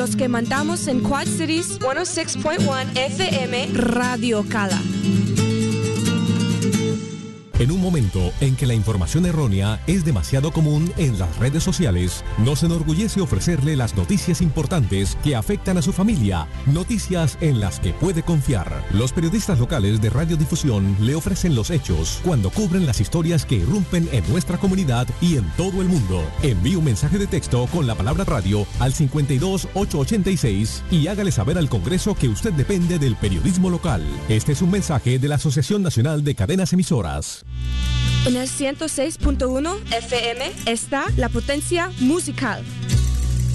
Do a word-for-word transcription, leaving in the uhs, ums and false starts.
los que mandamos en Quad Cities ciento seis punto uno F M Radio Cala. En un momento en que la información errónea es demasiado común en las redes sociales, nos enorgullece ofrecerle las noticias importantes que afectan a su familia, noticias en las que puede confiar. Los periodistas locales de radiodifusión le ofrecen los hechos cuando cubren las historias que irrumpen en nuestra comunidad y en todo el mundo. Envíe un mensaje de texto con la palabra radio al cincuenta y dos, ochocientos ochenta y seis y hágale saber al Congreso que usted depende del periodismo local. Este es un mensaje de la Asociación Nacional de Cadenas Emisoras. En el ciento seis punto uno F M está la potencia musical.